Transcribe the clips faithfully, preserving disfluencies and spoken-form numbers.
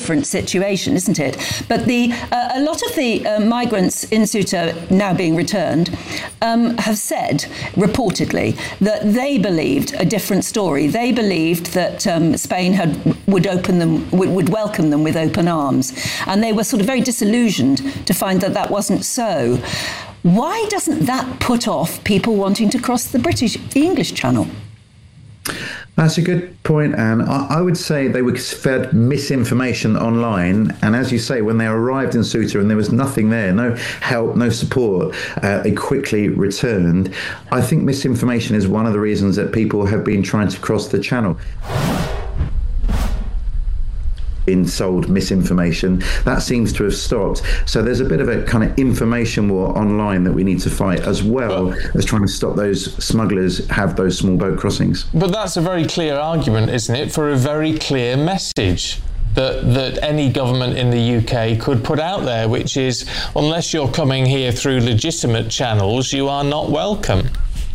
different situation, isn't it? But the uh, a lot of the uh, migrants in Ceuta now being returned um, have said, reportedly, that they believed a different story. They believed that um, Spain had would open them, would, would welcome them with open arms, and they were sort of very disillusioned to find that that wasn't so. Why doesn't that put off people wanting to cross the British, the English Channel? That's a good point, Anne. I would say they were fed misinformation online, and as you say, when they arrived in Ceuta and there was nothing there, no help, no support, uh, they quickly returned. I think misinformation is one of the reasons that people have been trying to cross the channel. Been sold misinformation. That seems to have stopped. So there's a bit of a kind of information war online that we need to fight, as well as trying to stop those smugglers have those small boat crossings. But that's a very clear argument, isn't it, for a very clear message that that any government in the U K could put out there, which is, unless you're coming here through legitimate channels, you are not welcome.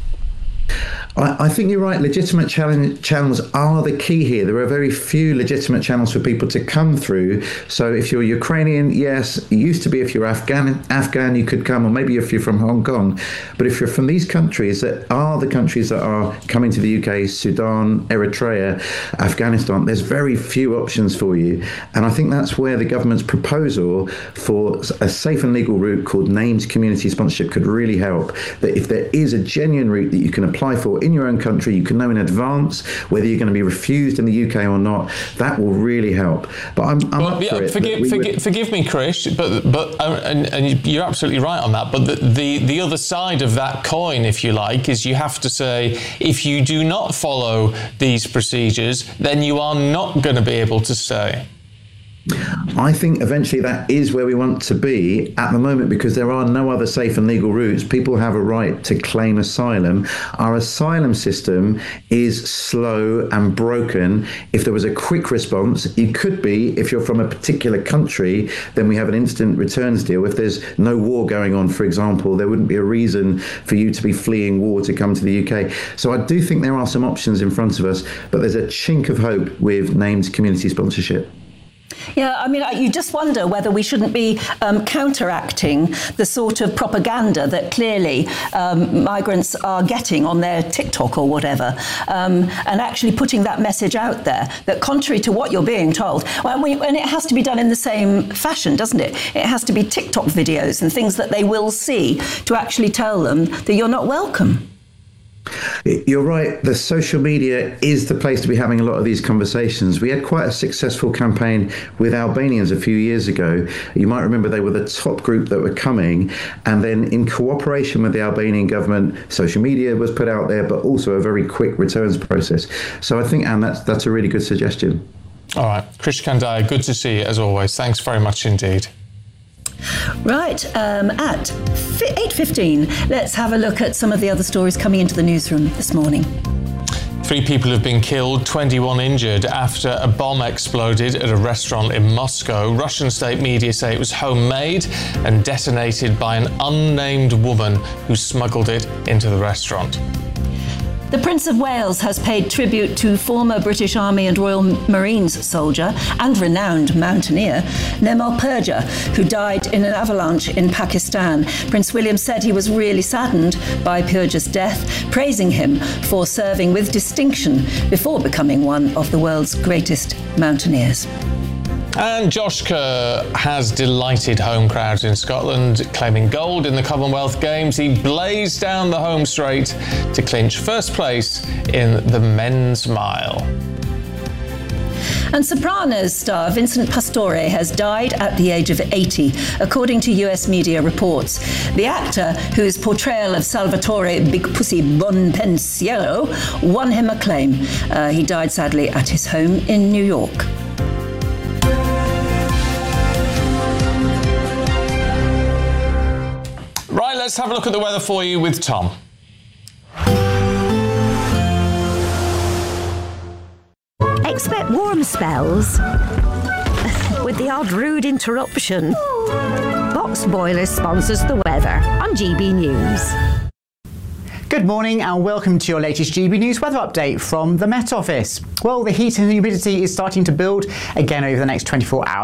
I, I think you're right. Legitimate challenge, channels are the key here. There are very few legitimate channels for people to come through. So if you're Ukrainian, yes, it used to be if you're Afghan, Afghan, you could come, or maybe if you're from Hong Kong. But if you're from these countries that are the countries that are coming to the U K, Sudan, Eritrea, Afghanistan, there's very few options for you. And I think that's where the government's proposal for a safe and legal route called named community sponsorship could really help. That if there is a genuine route that you can apply for in your own country, you can know in advance whether you're going to be refused in the U K or not. That will really help. But I'm, I'm well, up yeah, for it. Forgive, forgive, forgive me, Krish, but but uh, and, and you're absolutely right on that. But the, the the other side of that coin, if you like, is you have to say, if you do not follow these procedures, then you are not going to be able to stay. I think eventually that is where we want to be at the moment, because there are no other safe and legal routes. People have a right to claim asylum. Our asylum system is slow and broken. If there was a quick response, it could be, if you're from a particular country, then we have an instant returns deal. If there's no war going on, for example, there wouldn't be a reason for you to be fleeing war to come to the U K. So I do think there are some options in front of us, but there's a chink of hope with named community sponsorship. Yeah, I mean, you just wonder whether we shouldn't be um, counteracting the sort of propaganda that clearly um, migrants are getting on their TikTok or whatever, um, and actually putting that message out there that, contrary to what you're being told, well, we, and it has to be done in the same fashion, doesn't it? It has to be TikTok videos and things that they will see to actually tell them that you're not welcome. You're right. The social media is the place to be having a lot of these conversations. We had quite a successful campaign with Albanians a few years ago. You might remember they were the top group that were coming. And then in cooperation with the Albanian government, social media was put out there, but also a very quick returns process. So I think, Anne, that's, that's a really good suggestion. All right. Krish Kandiah, good to see you as always. Thanks very much indeed. Right, um, at eight fifteen, let's have a look at some of the other stories coming into the newsroom this morning. Three people have been killed, twenty-one injured after a bomb exploded at a restaurant in Moscow. Russian state media say it was homemade and detonated by an unnamed woman who smuggled it into the restaurant. The Prince of Wales has paid tribute to former British Army and Royal Marines soldier and renowned mountaineer Nemal Purja, who died in an avalanche in Pakistan. Prince William said he was really saddened by Purja's death, praising him for serving with distinction before becoming one of the world's greatest mountaineers. And Josh Kerr has delighted home crowds in Scotland, claiming gold in the Commonwealth Games. He blazed down the home straight to clinch first place in the men's mile. And Sopranos star Vincent Pastore has died at the age of eighty, according to U S media reports. The actor, whose portrayal of Salvatore Big Pussy Bonpensiero won him acclaim. Uh, he died sadly at his home in New York. Right, let's have a look at the weather for you with Tom. Expect warm spells with the odd rude interruption. Box Boilers sponsors the weather on G B News. Good morning and welcome to your latest G B News weather update from the Met Office. Well, the heat and humidity is starting to build again over the next twenty-four hours.